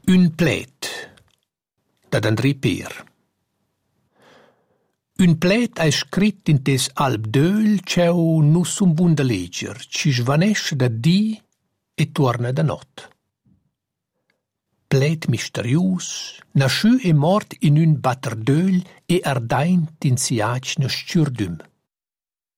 Un pled dad André Per. Un pled hai scrit in tes alb d'öl cheu nu sun bun da leger, ci svanesce da di e tuorna da not. Pled misterius, nasciù e mort in un batter d'öl e ardaint in siac na sciurdüm.